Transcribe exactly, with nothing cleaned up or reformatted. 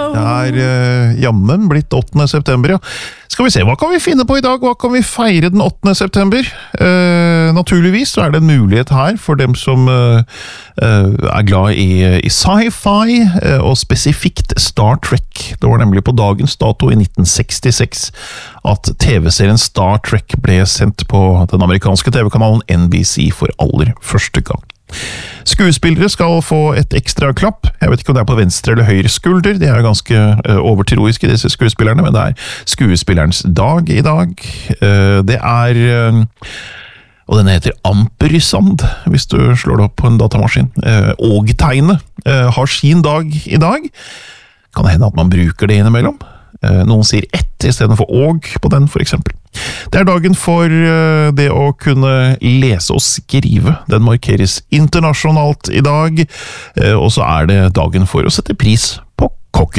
Det er uh, jammen blitt åttende september, ja. Skal vi se, hva kan vi finne på i dag? Hva kan vi feire den åttende september? Uh, naturligvis så er det en mulighet her for dem som uh, uh, er glad i, i sci-fi, uh, og spesifikt Star Trek. Det var nemlig på dagens dato i nitten sekstiseks at T V-serien Star Trek ble sendt på den amerikanske T V-kanalen N B C for aller første gang. Skuespillere skal få et ekstra klapp. Jeg vet ikke om det er på venstre eller høyre skulder. De er ganske uh, overtroiske, disse skuespillerne, men det er skuespillerens dag i dag. Uh, det er uh, og denne heter Ampersand, hvis du slår det opp på en datamaskin. Uh, Og-tegnet uh, har sin dag i dag. Kan det hende at man bruker det innimellom? Uh, noen sier ett i stedet for og på den, for eksempel. Det er dagen for uh, det å kunne lese og skrive. Den markeres internasjonalt i dag, uh, og så er det dagen for å sette pris på kokken.